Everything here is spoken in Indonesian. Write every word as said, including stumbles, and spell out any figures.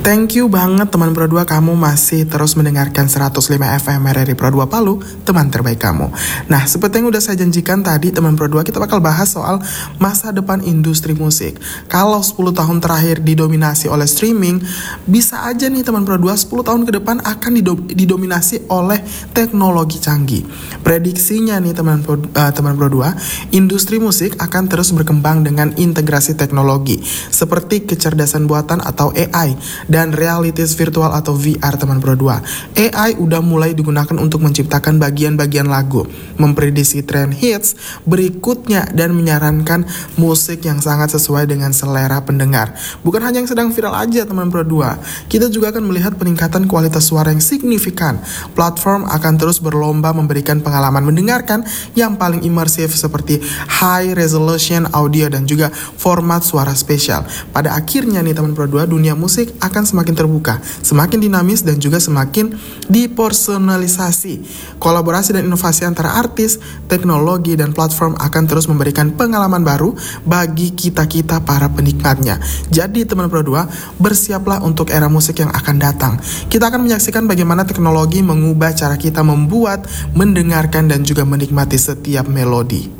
Thank you banget teman Pro dua, kamu masih terus mendengarkan seratus lima F M R R I Pro dua Palu, teman terbaik kamu. Nah, seperti yang udah saya janjikan tadi teman Pro dua, kita bakal bahas soal masa depan industri musik. Kalau sepuluh tahun terakhir didominasi oleh streaming, bisa aja nih teman Pro dua, sepuluh tahun ke depan akan didominasi oleh teknologi canggih. Prediksinya nih teman Pro, uh, teman Pro dua, industri musik akan terus berkembang dengan integrasi teknologi seperti kecerdasan buatan atau A I dan realities virtual atau V R teman Pro dua. A I udah mulai digunakan untuk menciptakan bagian-bagian lagu, memprediksi tren hits berikutnya, dan menyarankan musik yang sangat sesuai dengan selera pendengar. Bukan hanya yang sedang viral aja teman Pro dua, kita juga akan melihat peningkatan kualitas suara yang signifikan. Platform akan terus berlomba memberikan pengalaman mendengarkan yang paling imersif seperti high resolution audio dan juga format suara spesial. Pada akhirnya nih teman Pro dua, dunia musik akan semakin terbuka, semakin dinamis, dan juga semakin dipersonalisasi. Kolaborasi dan inovasi antara artis, teknologi, dan platform akan terus memberikan pengalaman baru bagi kita-kita para penikmatnya. Jadi teman Pro dua, bersiaplah untuk era musik yang akan datang. Kita akan menyaksikan bagaimana teknologi mengubah cara kita membuat, mendengarkan, dan juga menikmati setiap melodi.